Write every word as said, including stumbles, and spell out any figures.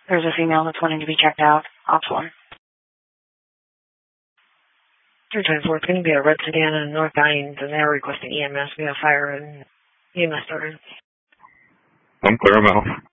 There's a female that's wanting to be checked out. Ops one. three twenty-four, it's going to be a red sedan in North Dines, and they're requesting E M S. We have fire and E M S started. I'm clear, I'm out.